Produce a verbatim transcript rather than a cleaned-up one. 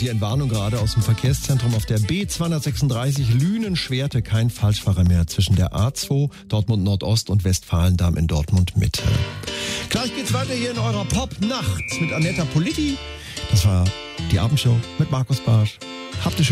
die Entwarnung gerade aus dem Verkehrszentrum auf der B zweihundertsechsunddreißig Lünen-Schwerte. Kein Falschfahrer mehr zwischen der A zwei Dortmund Nordost und Westfalendamm in Dortmund Mitte. Gleich geht's weiter hier in eurer Pop-Nacht mit Annetta Politi. Das war die Abendshow mit Markus Barsch. Habt ihr schön.